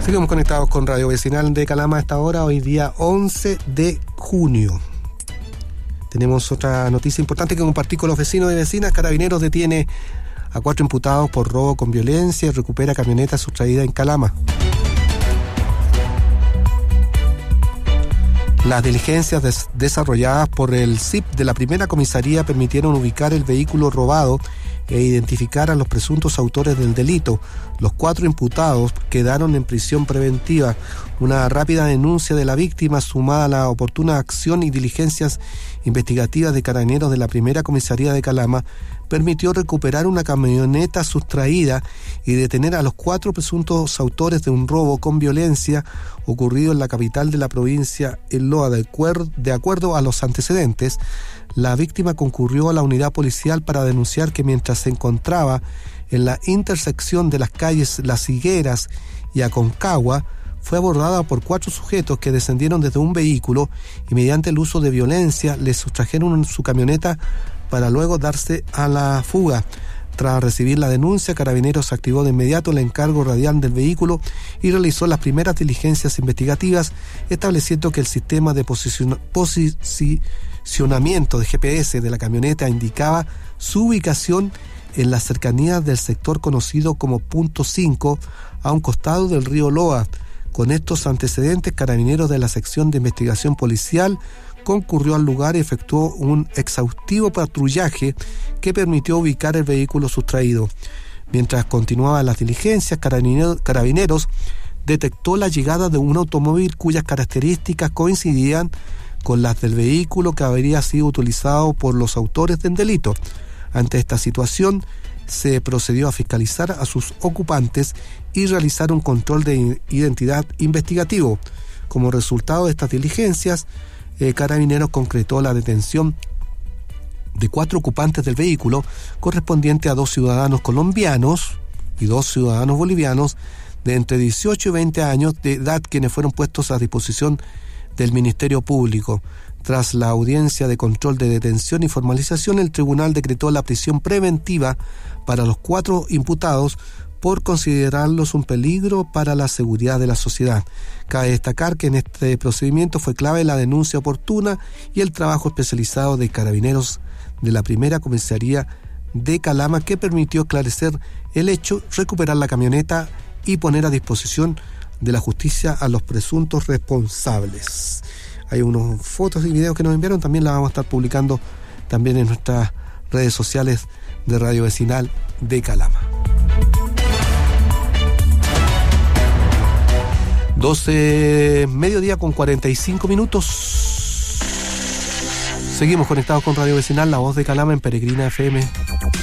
Seguimos conectados con Radio Vecinal de Calama a esta hora, hoy día 11 de junio. Tenemos otra noticia importante que compartir con los vecinos y vecinas. Carabineros detiene a 4 imputados por robo con violencia y recupera camioneta sustraída en Calama. Las diligencias desarrolladas por el CIP de la primera comisaría permitieron ubicar el vehículo robado e identificar a los presuntos autores del delito. Los 4 imputados quedaron en prisión preventiva. Una rápida denuncia de la víctima, sumada a la oportuna acción y diligencias investigativas de carabineros de la primera comisaría de Calama, permitió recuperar una camioneta sustraída y detener a los 4 presuntos autores de un robo con violencia ocurrido en la capital de la provincia, en Loa. De acuerdo a los antecedentes, la víctima concurrió a la unidad policial para denunciar que mientras se encontraba en la intersección de las calles Las Higueras y Aconcagua, fue abordada por 4 sujetos que descendieron desde un vehículo y mediante el uso de violencia le sustrajeron su camioneta para luego darse a la fuga. Tras recibir la denuncia, Carabineros activó de inmediato el encargo radial del vehículo y realizó las primeras diligencias investigativas, estableciendo que el sistema de posicionamiento de GPS de la camioneta indicaba su ubicación en las cercanías del sector conocido como Punto 5, a un costado del río Loa. Con estos antecedentes, Carabineros de la sección de investigación policial concurrió al lugar y efectuó un exhaustivo patrullaje que permitió ubicar el vehículo sustraído. Mientras continuaban las diligencias, Carabineros detectó la llegada de un automóvil cuyas características coincidían con las del vehículo que habría sido utilizado por los autores del delito. Ante esta situación, se procedió a fiscalizar a sus ocupantes y realizar un control de identidad investigativo. Como resultado de estas diligencias, Carabineros concretó la detención de 4 ocupantes del vehículo, correspondiente a 2 ciudadanos colombianos y 2 ciudadanos bolivianos de entre 18 y 20 años de edad, quienes fueron puestos a disposición del Ministerio Público. Tras la audiencia de control de detención y formalización, el tribunal decretó la prisión preventiva para los 4 imputados por considerarlos un peligro para la seguridad de la sociedad. Cabe destacar que en este procedimiento fue clave la denuncia oportuna y el trabajo especializado de Carabineros de la primera comisaría de Calama, que permitió esclarecer el hecho, recuperar la camioneta y poner a disposición de la justicia a los presuntos responsables. Hay unas fotos y videos que nos enviaron, también las vamos a estar publicando también en nuestras redes sociales de Radio Vecinal de Calama. 12, mediodía con 45 minutos. Seguimos conectados con Radio Vecinal, la voz de Calama en Peregrina FM.